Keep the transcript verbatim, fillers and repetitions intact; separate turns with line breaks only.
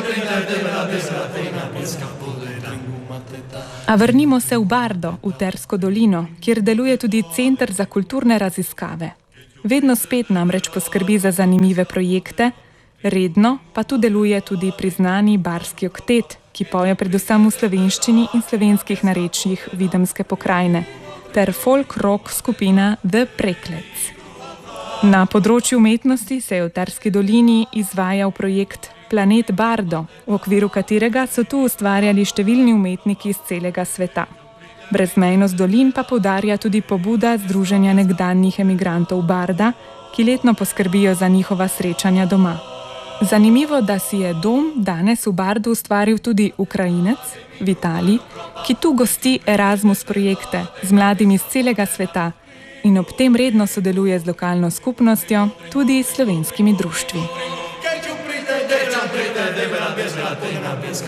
A vrnimo se v Bardo, v Tersko dolino, kjer deluje tudi Center za kulturne raziskave. Vedno spet namreč poskrbi za zanimive projekte, redno pa tu deluje tudi priznani barski oktet, ki poje predvsem v slovenščini in slovenskih narečjih Videmske pokrajine, ter folk rock skupina The Preklets. Na področju umetnosti se je v Terski dolini izvajal projekt Planet Bardo, v okviru katerega so tu ustvarjali številni umetniki iz celega sveta. Brezmejnost dolin pa poudarja tudi pobuda Združenja nekdanjih emigrantov Barda, ki letno poskrbijo za njihova srečanja doma. Zanimivo, da si je dom danes v Bardu ustvaril tudi Ukrajinec, Vitalij, ki tu gosti Erasmus projekte z mladimi iz celega sveta in ob tem redno sodeluje z lokalno skupnostjo, tudi s slovenskimi društvi.